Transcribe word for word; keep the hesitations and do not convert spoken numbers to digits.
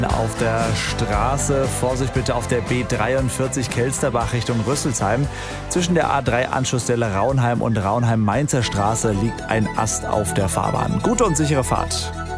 Auf der Straße, Vorsicht bitte auf der B dreiundvierzig Kelsterbach Richtung Rüsselsheim. Zwischen der A drei Anschlussstelle Raunheim und Raunheim-Mainzer Straße liegt ein Ast auf der Fahrbahn. Gute und sichere Fahrt.